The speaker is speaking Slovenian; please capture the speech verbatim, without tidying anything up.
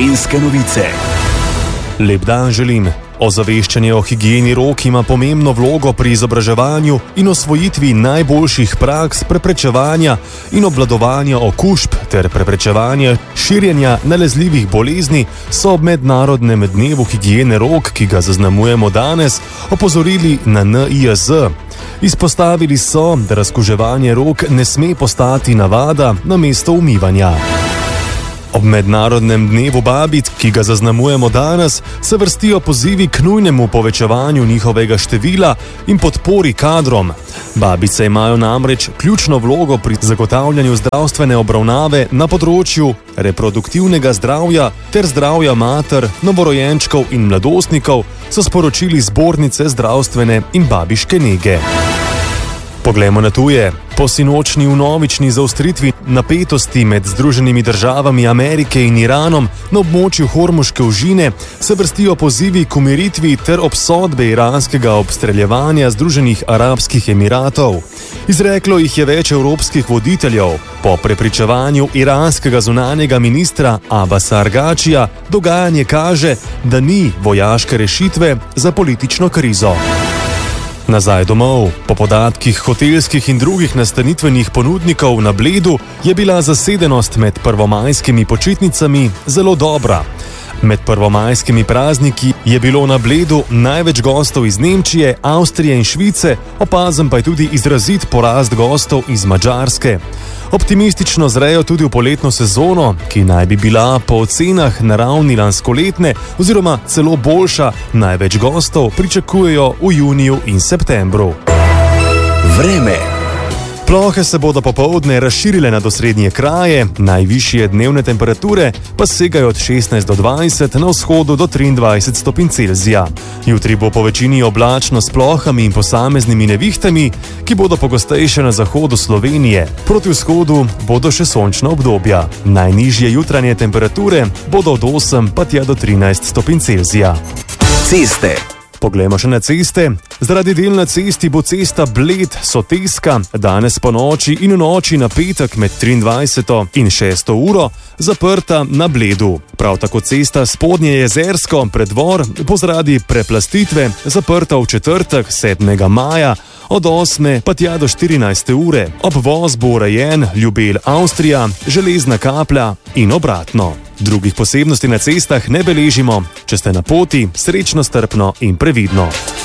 Slovenske novice. Lep dan želim. Ozaveščanje o higieni rok ima pomembno vlogo pri izobraževanju in osvojitvi najboljših praks preprečevanja in obvladovanja okužb ter preprečevanja širjenja nalezljivih bolezni, so ob mednarodnem dnevu higiene rok, ki ga zaznamujemo danes, opozorili na N I J Z. Izpostavili so, da razkuževanje rok ne sme postati navada namesto umivanja. Ob mednarodnem dnevu babic, ki ga zaznamujemo danes, se vrstijo pozivi k nujnemu povečevanju njihovega števila in podpori kadrom. Babice imajo namreč ključno vlogo pri zagotavljanju zdravstvene obravnave na področju reproduktivnega zdravja ter zdravja mater, novorojenčkov in mladostnikov, so sporočili Zbornice zdravstvene in babiške nege. Poglejmo na tuje. Po sinočni vnovični zaostritvi napetosti med Združenimi državami Amerike in Iranom na območju Hormuške ožine se vrstijo pozivi k umiritvi ter obsodbe iranskega obstreljevanja Združenih arabskih emiratov. Izreklo jih je več evropskih voditeljev. Po prepričevanju iranskega zunanjega ministra Abasa Argačija dogajanje kaže, da ni vojaške rešitve za politično krizo. Nazaj domov. Po podatkih hotelskih in drugih nastanitvenih ponudnikov na Bledu je bila zasedenost med prvomajskimi počitnicami zelo dobra. Med prvomajskimi prazniki je bilo na Bledu največ gostov iz Nemčije, Avstrije in Švice, opazen pa je tudi izrazit porast gostov iz Madžarske. Optimistično zrejo tudi v poletno sezono, ki naj bi bila po ocenah na ravni lanskoletne oziroma celo boljša. Največ gostov pričakujejo v juniju in septembru. Vreme. Plohe se bodo popoldne razširile nad osrednje kraje, najvišje dnevne temperature pa segajo od šestnajst do dvajset, na vzhodu do triindvajset stopinj Celzija. Jutri bo po večini oblačno s plohami in posameznimi nevihtami, ki bodo pogostejše na zahodu Slovenije. Proti vzhodu bodo še sončna obdobja. Najnižje jutranje temperature bodo od osem pa tja do trinajst stopinj Celzija. Ceste. Poglejmo še na ceste. Zaradi del na cesti bo cesta Bled-Soteska danes po noči in v noči na petek med triindvajseto in šesto uro zaprta na Bledu. Prav tako cesta Spodnje Jezersko predvor bo zaradi preplastitve zaprta v četrtek sedmega maja od osme pa tja do štirinajste ure. Obvoz bo urejen Ljubelj-Avstrija, Železna Kaplja in obratno. Drugih posebnosti na cestah ne beležimo. Če ste na poti, srečno, strpno in previdno.